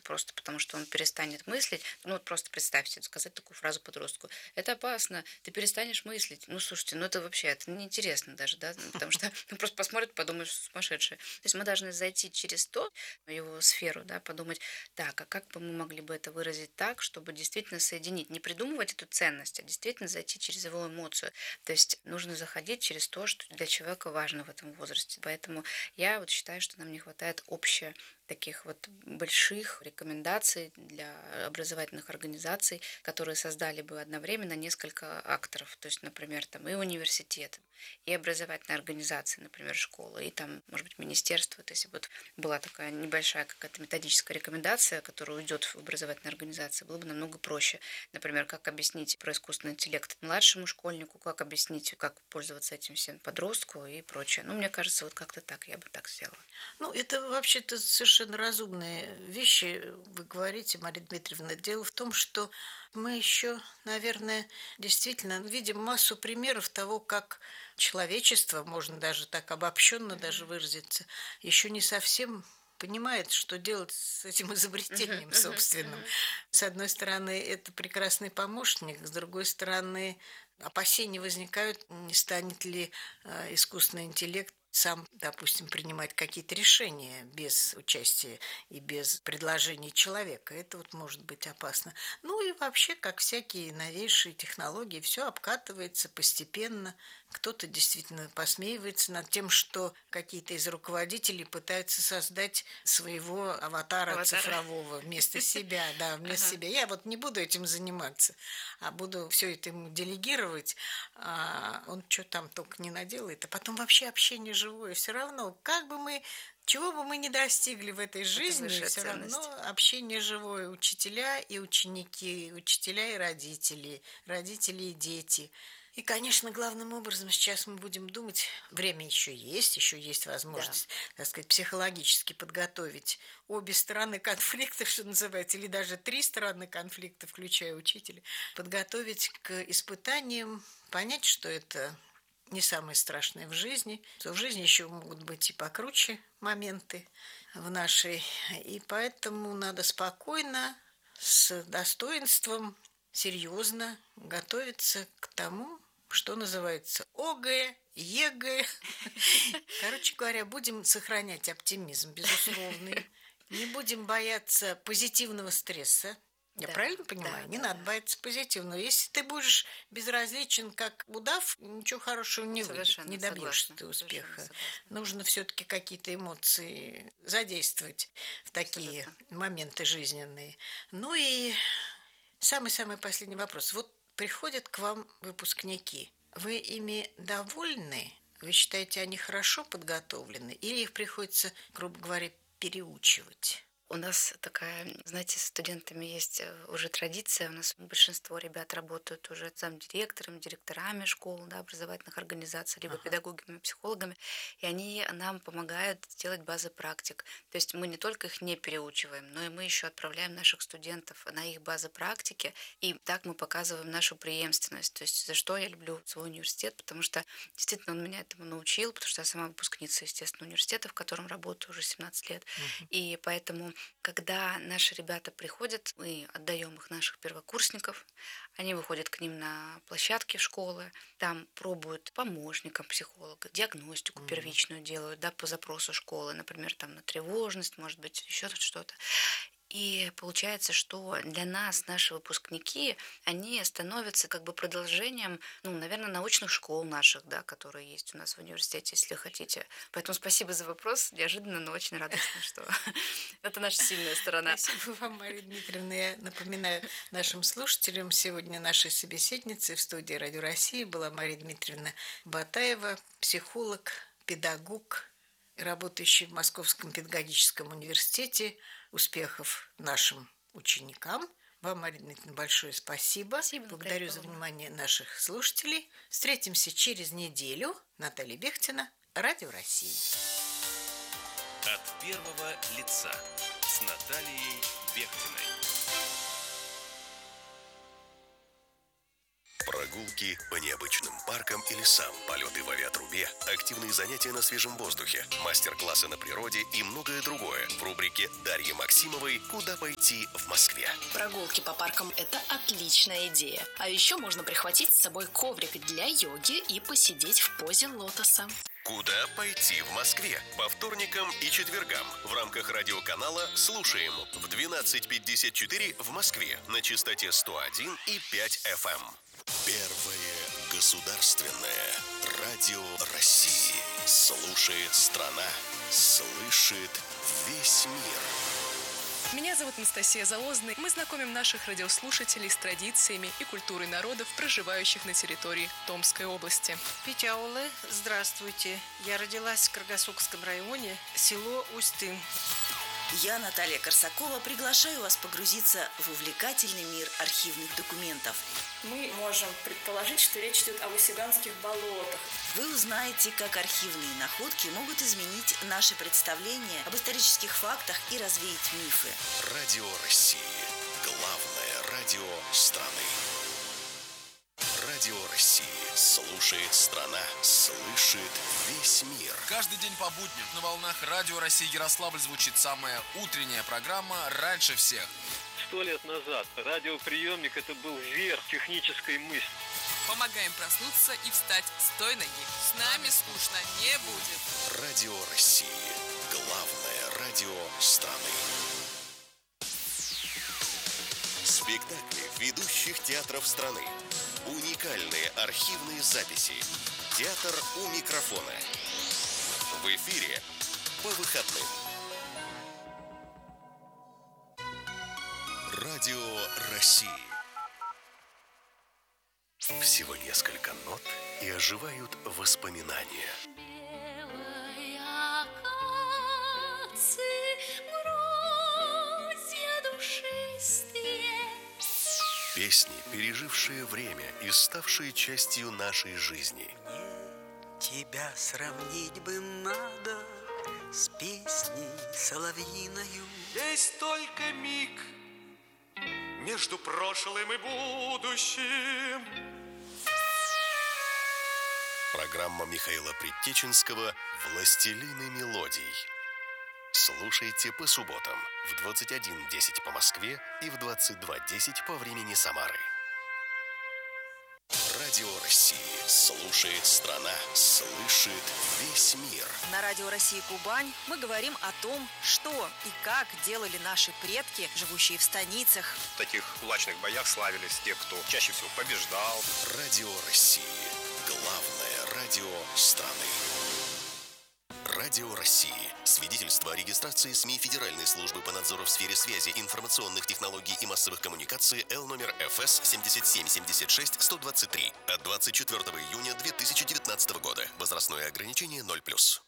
просто потому, что он перестанет мыслить. Ну, вот просто представьте, сказать такую фразу подростку. Это опасно, ты перестанешь мыслить. Ну, слушайте, ну это вообще, это неинтересно даже, да, потому что он просто посмотрит, подумает, что сумасшедший. То есть мы должны зайти через то, его сферу, да, подумать, так, а как бы мы могли бы это выразить так, чтобы действительно соединить, не придумывать эту ценность, а действительно зайти через его эмоцию. То есть нужно заходить через то, что для человека важно в этом возрасте. Поэтому я вот считаю, что нам не хватает общих таких вот больших рекомендаций для образовательных организаций, которые создали бы одновременно несколько акторов. То есть, например, там и университет, и образовательные организации, например, школы, и там, может быть, министерство. То есть вот была такая небольшая какая-то методическая рекомендация, которая уйдет в образовательные организации, было бы намного проще. Например, как объяснить про искусственный интеллект младшему школьнику, как объяснить, как пользоваться этим всем подростку и прочее. Ну, мне кажется, вот как-то так, я бы так сделала. Ну, это вообще-то совершенно разумные вещи, вы говорите, Мария Дмитриевна. Дело в том, что мы еще, наверное, действительно видим массу примеров того, как человечество, можно даже так обобщенно даже выразиться, еще не совсем понимает, что делать с этим Мгм, изобретением мгм, собственным. мгм. С одной стороны, это прекрасный помощник, с другой стороны, опасения возникают, не станет ли искусственный интеллект сам, допустим, принимать какие-то решения без участия и без предложений человека. Это вот может быть опасно. Ну и вообще, как всякие новейшие технологии, все обкатывается постепенно. Кто-то действительно посмеивается над тем, что какие-то из руководителей пытаются создать своего аватара Аватара. цифрового вместо себя. Да, вместо Ага. себя. Я вот не буду этим заниматься, а буду все это ему делегировать, а он что там только не наделает. А потом вообще общение живое. Все равно, как бы мы, чего бы мы ни достигли в этой Это жизни, высшая все равно ценность. общение живое. Учителя и ученики, учителя и родители, родители и дети. И, конечно, главным образом сейчас мы будем думать, время еще есть Да. возможность, так сказать, психологически подготовить обе стороны конфликта, что называется, или даже три стороны конфликта, включая учителя, подготовить к испытаниям, понять, что это не самое страшное в жизни, что в жизни еще могут быть и покруче моменты в нашей. И поэтому надо спокойно, с достоинством, серьезно готовиться к тому, что называется ОГЭ, ЕГЭ. Короче говоря, будем сохранять оптимизм безусловный, не будем бояться позитивного стресса. Я Да, правильно да, понимаю? Не да, надо да. бояться позитивного. Если ты будешь безразличен, как удав, ничего хорошего не выйдет. Не Совершенно добьешься согласна. ты Совершенно успеха. согласна. Нужно все-таки какие-то эмоции задействовать в такие Абсолютно. моменты жизненные. Ну и самый-самый последний вопрос. Вот приходят к вам выпускники. Вы ими довольны? Вы считаете, они хорошо подготовлены? Или их приходится, грубо говоря, переучивать? У нас такая, знаете, с студентами есть уже традиция. У нас большинство ребят работают уже замдиректорами, директорами школ, да, образовательных организаций, либо Ага. педагогами, психологами, и они нам помогают делать базы практик. То есть мы не только их не переучиваем, но и мы еще отправляем наших студентов на их базы практики, и так мы показываем нашу преемственность. То есть за что я люблю свой университет, потому что действительно он меня этому научил, потому что я сама выпускница, естественно, университета, в котором работаю уже 17 лет. Мгм. И поэтому когда наши ребята приходят, мы отдаем их наших первокурсников, они выходят к ним на площадке школы, там пробуют помощникам психолога, диагностику Мгм. первичную делают, да, по запросу школы, например, там на тревожность, может быть, еще тут что-то. И получается, что для нас наши выпускники, они становятся как бы продолжением, ну, наверное, научных школ наших, да, которые есть у нас в университете, если хотите. Поэтому спасибо за вопрос. Неожиданно, но очень радостно, что это наша сильная сторона. Спасибо вам, Мария Дмитриевна. Я напоминаю нашим слушателям, сегодня нашей собеседницей в студии Радио России была Мария Дмитриевна Батаева, психолог, педагог, работающий в Московском педагогическом университете. Успехов нашим ученикам. Вам, Мария Дмитриевна, большое спасибо. Спасибо, Наталья Благодарю за Павловна. внимание наших слушателей. Встретимся через неделю. Наталья Бехтина, Радио России. От первого лица с Натальей Бехтиной. Прогулки по необычным паркам и лесам, полеты в авиатрубе, активные занятия на свежем воздухе, мастер-классы на природе и многое другое в рубрике Дарьи Максимовой «Куда пойти в Москве». Прогулки по паркам – это отличная идея. А еще можно прихватить с собой коврик для йоги и посидеть в позе лотоса. Куда пойти в Москве? По вторникам и четвергам в рамках радиоканала «Слушаем» в 12:54 в Москве на частоте 101,5 FM. Первое государственное радио России. Слушает страна, слышит весь мир. Меня зовут Анастасия Залозная. Мы знакомим наших радиослушателей с традициями и культурой народов, проживающих на территории Томской области. Петяулы, здравствуйте. Я родилась в Каргасокском районе, село Устын. Я, Наталья Корсакова, приглашаю вас погрузиться в увлекательный мир архивных документов. Мы можем предположить, что речь идет о Васюганских болотах. Вы узнаете, как архивные находки могут изменить наше представление об исторических фактах и развеять мифы. Радио России. Главное радио страны. Радио России. Слушает страна, слышит весь мир. Каждый день по будням на волнах Радио России Ярославль звучит самая утренняя программа «Раньше всех». 100 лет назад радиоприемник – это был верх технической мысли. Помогаем проснуться и встать с той ноги. С нами скучно не будет. Радио России. Главное радио страны. Спектакли ведущих театров страны. Уникальные архивные записи. Театр у микрофона. В эфире по выходным. Радио России. Всего несколько нот и оживают воспоминания. Песни, пережившие время и ставшие частью нашей жизни. Тебя сравнить бы надо с песней соловьиною. Есть только миг между прошлым и будущим. Программа Михаила Предтеченского «Властелины мелодий». Слушайте по субботам в 21:10 по Москве и в 22:10 по времени Самары. Радио России. Слушает страна, слышит весь мир. На Радио России Кубань мы говорим о том, что и как делали наши предки, живущие в станицах. В таких кулачных боях славились те, кто чаще всего побеждал. Радио России. Главное радио страны. Радио России. Свидетельство о регистрации СМИ Федеральной службы по надзору в сфере связи, информационных технологий и массовых коммуникаций Л номер ФС 7776-123 от 24 июня 2019 года. Возрастное ограничение 0+.